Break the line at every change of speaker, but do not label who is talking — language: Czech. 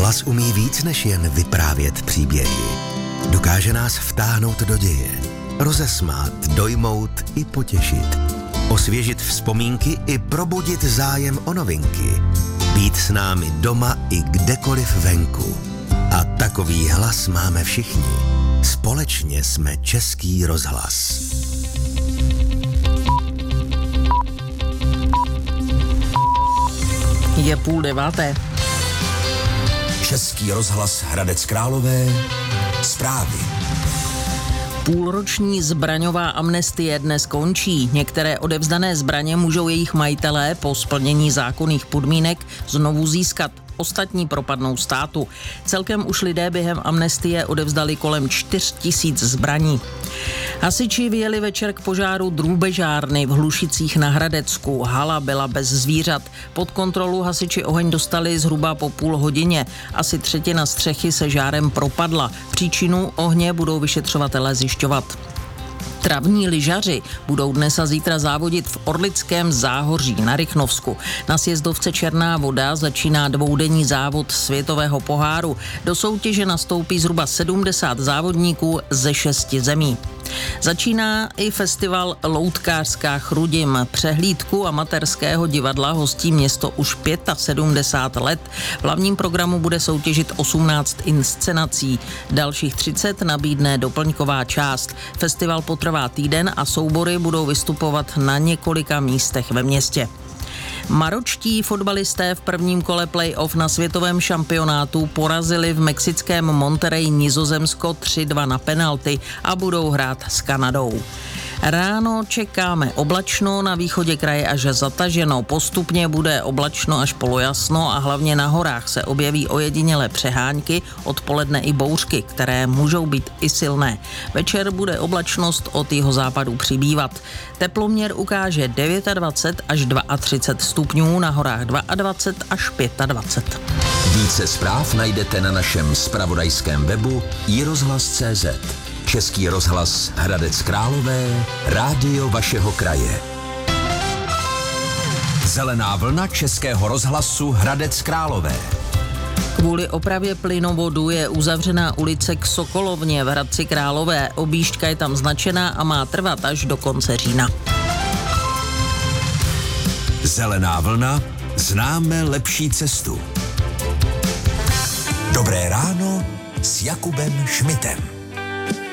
Rozhlas umí víc než jen vyprávět příběhy. Dokáže nás vtáhnout do děje, rozesmát, dojmout i potěšit, osvěžit vzpomínky i probudit zájem o novinky, být s námi doma i kdekoliv venku. A takový hlas máme všichni. Společně jsme Český rozhlas.
Je 8:30.
Český rozhlas Hradec Králové. Zprávy.
Půlroční zbraňová amnestie dnes končí. Některé odevzdané zbraně můžou jejich majitelé po splnění zákonných podmínek znovu získat. Ostatní propadnou státu. Celkem už lidé během amnestie odevzdali kolem 4 000 zbraní. Hasiči vyjeli večer k požáru drůbežárny v Hlušicích na Hradecku. Hala byla bez zvířat. Pod kontrolu hasiči oheň dostali zhruba po půl hodině. Asi třetina střechy se žárem propadla. Příčinu ohně budou vyšetřovatelé zjišťovat. Travní lyžaři budou dnes a zítra závodit v Orlickém záhoří na Rychnovsku. Na sjezdovce Černá Voda začíná dvoudenní závod světového poháru. Do soutěže nastoupí zhruba 70 závodníků ze 6 zemí. Začíná i festival Loutkářská Chrudim. Přehlídku amatérského divadla hostí město už 75 let. V hlavním programu bude soutěžit 18 inscenací. Dalších 30 nabídne doplňková část. Festival potrvá týden a soubory budou vystupovat na několika místech ve městě. Maročtí fotbalisté v prvním kole play-off na světovém šampionátu porazili v mexickém Monterrey Nizozemsko 3-2 na penalty a budou hrát s Kanadou. Ráno čekáme oblačno, na východě kraje až zataženo. Postupně bude oblačno až polojasno a hlavně na horách se objeví ojedinělé přehánky, odpoledne i bouřky, které můžou být i silné. Večer bude oblačnost od jihozápadu přibývat. Teploměr ukáže 29 až 32 stupňů, na horách 22 až 25.
Více zpráv najdete na našem zpravodajském webu iRozhlas.cz. Český rozhlas Hradec Králové, rádio vašeho kraje. Zelená vlna Českého rozhlasu Hradec Králové.
Kvůli opravě plynovodu je uzavřená ulice k Sokolovně v Hradci Králové. Objížďka je tam značená a má trvat až do konce října.
Zelená vlna, známe lepší cestu. Dobré ráno s Jakubem Šmitem.